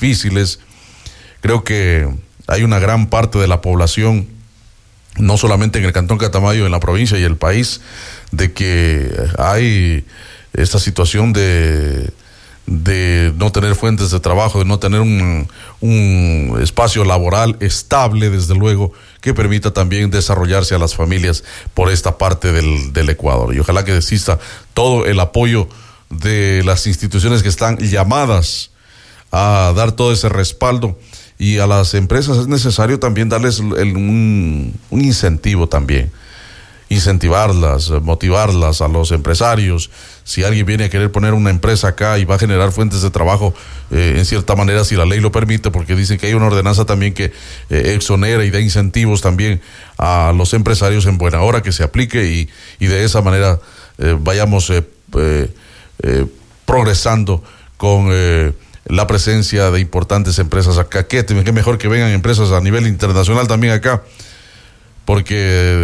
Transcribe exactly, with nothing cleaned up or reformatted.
difíciles. Creo que hay una gran parte de la población, no solamente en el Cantón Catamayo, en la provincia y el país, de que hay esta situación de, de no tener fuentes de trabajo, de no tener un, un espacio laboral estable, desde luego, que permita también desarrollarse a las familias por esta parte del, del Ecuador. Y ojalá que exista todo el apoyo de las instituciones que están llamadas a dar todo ese respaldo, y a las empresas es necesario también darles el, un, un incentivo también, incentivarlas, motivarlas a los empresarios. Si alguien viene a querer poner una empresa acá y va a generar fuentes de trabajo, eh, en cierta manera, si la ley lo permite, porque dicen que hay una ordenanza también que eh, exonera y da incentivos también a los empresarios en buena hora, que se aplique y, y de esa manera eh, vayamos eh, eh, eh, progresando con eh, la presencia de importantes empresas acá. Qué, qué mejor que vengan empresas a nivel internacional también acá, porque